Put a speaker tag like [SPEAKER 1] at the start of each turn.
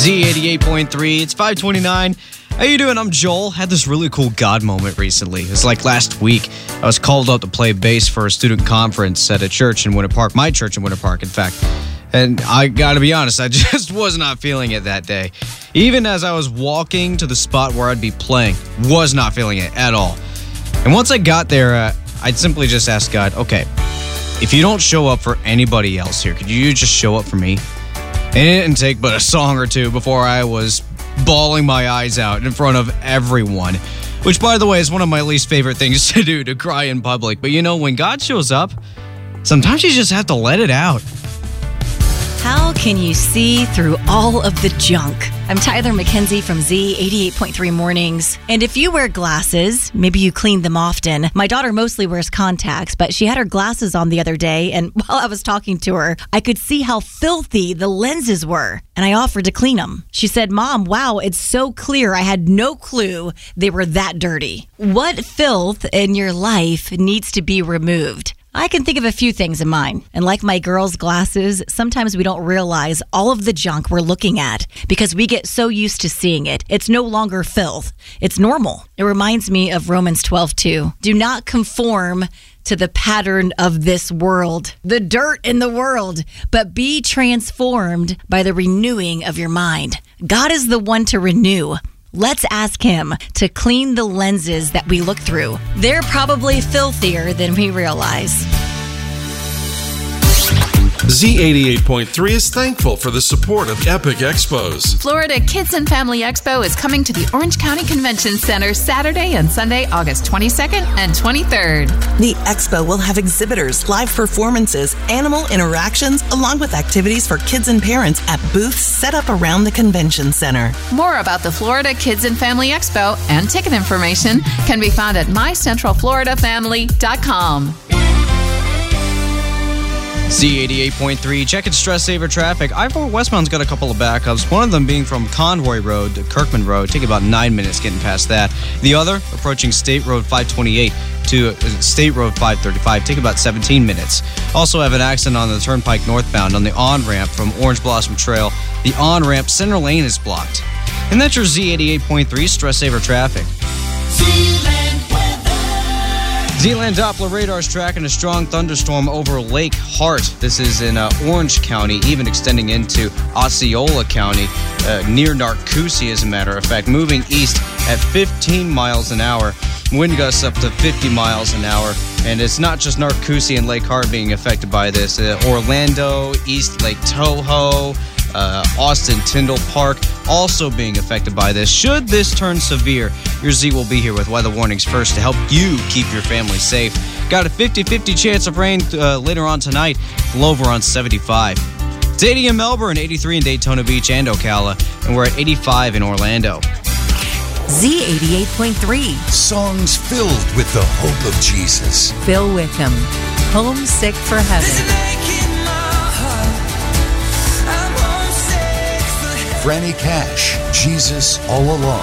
[SPEAKER 1] Z88.3. It's 529. How you doing? I'm Joel. Had this really cool God moment recently. It was like last week. I was called up to play bass for a student conference at a church in Winter Park. My church in Winter Park, in fact. And I gotta be honest, I just was not feeling it that day. Even as I was walking to the spot where I'd be playing, was not feeling it at all. And once I got there, I'd simply just ask God, okay, if you don't show up for anybody else here, could you just show up for me? And it didn't take but a song or two before I was bawling my eyes out in front of everyone. Which, by the way, is one of my least favorite things to do, to cry in public. But you know, when God shows up, sometimes you just have to let it out.
[SPEAKER 2] How can you see through all of the junk? I'm Tyler McKenzie from Z88.3 Mornings. And if you wear glasses, maybe you clean them often. My daughter mostly wears contacts, but she had her glasses on the other day, and while I was talking to her, I could see how filthy the lenses were, and I offered to clean them. She said, "Mom, wow, it's so clear. I had no clue they were that dirty." What filth in your life needs to be removed? I can think of a few things in mind. And like my girls' glasses, sometimes we don't realize all of the junk we're looking at because we get so used to seeing it. It's no longer filth. It's normal. It reminds me of Romans 12:2. Do not conform to the pattern of this world, the dirt in the world, but be transformed by the renewing of your mind. God is the one to renew. Let's ask him to clean the lenses that we look through. They're probably filthier than we realize.
[SPEAKER 3] Z88.3 is thankful for the support of Epic Expos.
[SPEAKER 4] Florida Kids and Family Expo is coming to the Orange County Convention Center Saturday and Sunday, August 22nd and 23rd.
[SPEAKER 5] The expo will have exhibitors, live performances, animal interactions, along with activities for kids and parents at booths set up around the convention center.
[SPEAKER 4] More about the Florida Kids and Family Expo and ticket information can be found at mycentralfloridafamily.com.
[SPEAKER 1] Z88.3, checking Stress Saver traffic. I-4 westbound's got a couple of backups, one of them being from Convoy Road to Kirkman Road. Take about 9 minutes getting past that. The other, approaching State Road 528 to State Road 535. Take about 17 minutes. Also have an accident on the Turnpike northbound on the on-ramp from Orange Blossom Trail. The on-ramp center lane is blocked. And that's your Z88.3 Stress Saver traffic. Z-Land Doppler radar is tracking a strong thunderstorm over Lake Hart. This is in Orange County, even extending into Osceola County, near Narcoossee, as a matter of fact, moving east at 15 miles an hour. Wind gusts up to 50 miles an hour. And it's not just Narcoossee and Lake Hart being affected by this. Orlando, East Lake Toho, Austin, Tyndall Park, also being affected by this. Should this turn severe, your Z will be here with weather warnings first to help you keep your family safe. Got a 50-50 chance of rain later on tonight, low around 75. It's 80 in Melbourne, 83 in Daytona Beach and Ocala, and we're at 85 in Orlando.
[SPEAKER 6] Z88.3.
[SPEAKER 7] Songs filled with the hope of Jesus.
[SPEAKER 6] Fill with him. Homesick for heaven.
[SPEAKER 7] Franny Cash, Jesus All Along.